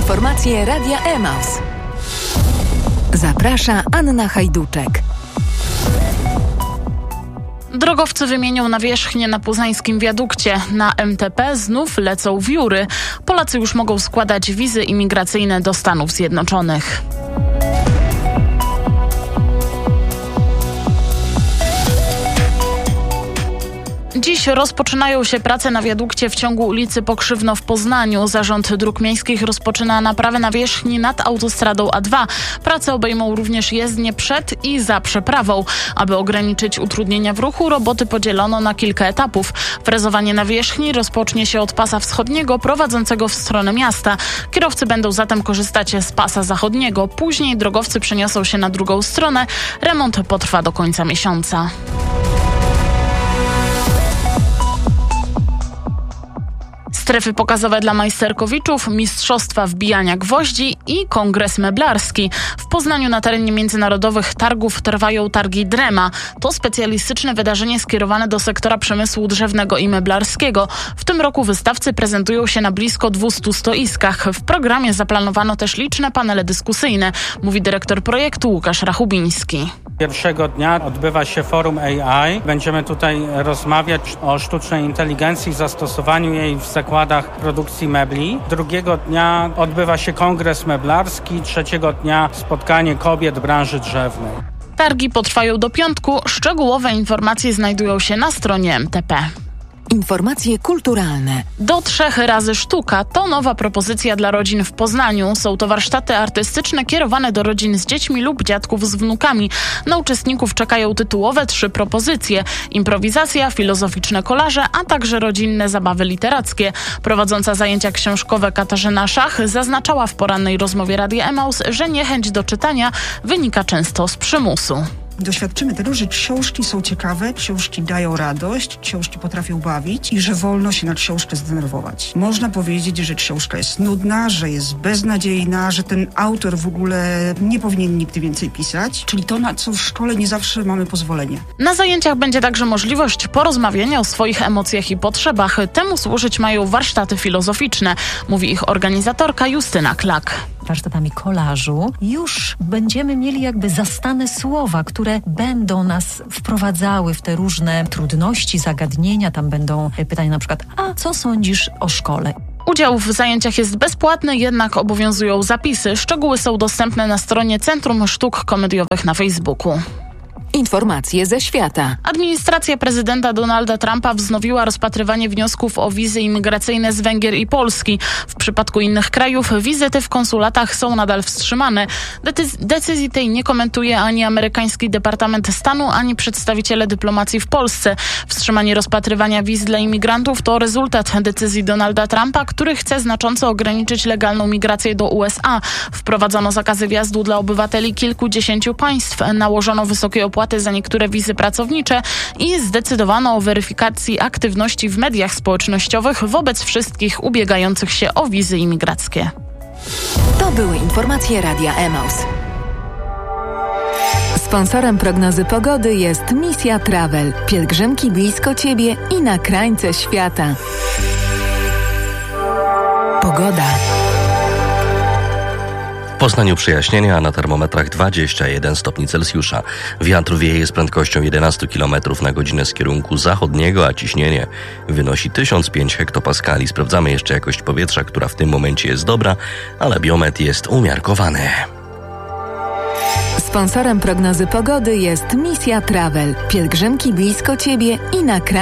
Informacje Radia Emaus. Zaprasza Anna Hajduczek. Drogowcy wymienią nawierzchnię na poznańskim wiadukcie. Na MTP znów lecą wióry. Polacy już mogą składać wizy imigracyjne do Stanów Zjednoczonych. Dziś rozpoczynają się prace na wiadukcie w ciągu ulicy Pokrzywno w Poznaniu. Zarząd Dróg Miejskich rozpoczyna naprawę nawierzchni nad autostradą A2. Prace obejmą również jezdnię przed i za przeprawą. Aby ograniczyć utrudnienia w ruchu, roboty podzielono na kilka etapów. Frezowanie nawierzchni rozpocznie się od pasa wschodniego prowadzącego w stronę miasta. Kierowcy będą zatem korzystać z pasa zachodniego. Później drogowcy przeniosą się na drugą stronę. Remont potrwa do końca miesiąca. Strefy pokazowe dla majsterkowiczów, mistrzostwa wbijania gwoździ i kongres meblarski. W Poznaniu na terenie międzynarodowych targów trwają targi Drema. To specjalistyczne wydarzenie skierowane do sektora przemysłu drzewnego i meblarskiego. W tym roku wystawcy prezentują się na blisko 200 stoiskach. W programie zaplanowano też liczne panele dyskusyjne, mówi dyrektor projektu Łukasz Rachubiński. Pierwszego dnia odbywa się forum AI. Będziemy tutaj rozmawiać o sztucznej inteligencji, zastosowaniu jej w zakładach produkcji mebli. Drugiego dnia odbywa się kongres meblarski. Trzeciego dnia spotkanie kobiet branży drzewnej. Targi potrwają do piątku. Szczegółowe informacje znajdują się na stronie MTP. Informacje kulturalne. Do 3 razy sztuka to nowa propozycja dla rodzin w Poznaniu. Są to warsztaty artystyczne kierowane do rodzin z dziećmi lub dziadków z wnukami. Na uczestników czekają tytułowe 3 propozycje. Improwizacja, filozoficzne kolaże, a także rodzinne zabawy literackie. Prowadząca zajęcia książkowe Katarzyna Szach zaznaczała w porannej rozmowie Radia Emaus, że niechęć do czytania wynika często z przymusu. Doświadczymy tego, że książki są ciekawe, książki dają radość, książki potrafią bawić i że wolno się na książkę zdenerwować. Można powiedzieć, że książka jest nudna, że jest beznadziejna, że ten autor w ogóle nie powinien nigdy więcej pisać, czyli to, na co w szkole nie zawsze mamy pozwolenie. Na zajęciach będzie także możliwość porozmawiania o swoich emocjach i potrzebach. Temu służyć mają warsztaty filozoficzne, mówi ich organizatorka Justyna Klak. Warsztatami kolażu już będziemy mieli jakby zastane słowa, które będą nas wprowadzały w te różne trudności, zagadnienia. Tam będą pytania na przykład, a co sądzisz o szkole? Udział w zajęciach jest bezpłatny, jednak obowiązują zapisy. Szczegóły są dostępne na stronie Centrum Sztuk Komediowych na Facebooku. Informacje ze świata. Administracja prezydenta Donalda Trumpa wznowiła rozpatrywanie wniosków o wizy imigracyjne z Węgier i Polski. W przypadku innych krajów wizyty w konsulatach są nadal wstrzymane. Decyzji tej nie komentuje ani amerykański Departament Stanu, ani przedstawiciele dyplomacji w Polsce. Wstrzymanie rozpatrywania wiz dla imigrantów to rezultat decyzji Donalda Trumpa, który chce znacząco ograniczyć legalną migrację do USA. Wprowadzono zakazy wjazdu dla obywateli kilkudziesięciu państw, nałożono wysokie opłaty za niektóre wizy pracownicze i zdecydowano o weryfikacji aktywności w mediach społecznościowych wobec wszystkich ubiegających się o wizy imigrackie. To były informacje Radia Emaus. Sponsorem prognozy pogody jest Misja Travel. Pielgrzymki blisko Ciebie i na krańce świata. Pogoda. W Poznaniu przyjaśnienia, a na termometrach 21 stopni Celsjusza. Wiatr wieje z prędkością 11 km na godzinę z kierunku zachodniego, a ciśnienie wynosi 1005 hektopaskali. Sprawdzamy jeszcze jakość powietrza, która w tym momencie jest dobra, ale biometr jest umiarkowany. Sponsorem prognozy pogody jest Misja Travel. Pielgrzymki blisko Ciebie i na krańce